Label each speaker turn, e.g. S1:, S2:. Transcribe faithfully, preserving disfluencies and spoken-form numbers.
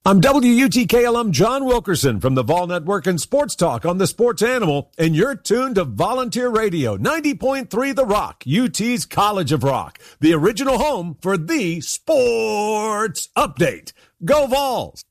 S1: I'm W U T K alum John Wilkerson from the Vol Network and Sports Talk on the Sports Animal, and you're tuned to Volunteer Radio, ninety point three The Rock, U T's College of Rock, the original home for the Sports Update. Go Vols!